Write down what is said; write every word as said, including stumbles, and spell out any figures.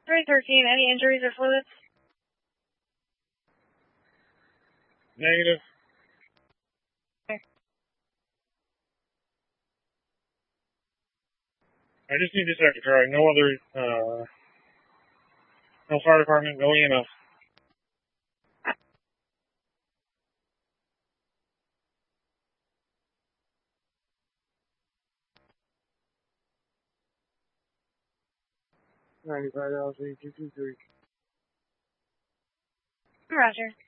three thirteen, any injuries or fluids? Negative. Okay. I just need this second try. No other, uh, no fire department, no E M S. ninety-five L C two two three. Roger.